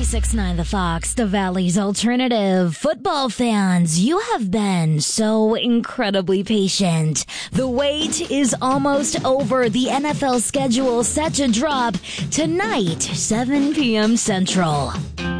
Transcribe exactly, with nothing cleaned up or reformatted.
ninety-six point nine The Fox, the Valley's alternative. Football fans, you have been so incredibly patient. The wait is almost over. The N F L schedule set to drop tonight, seven p.m. Central.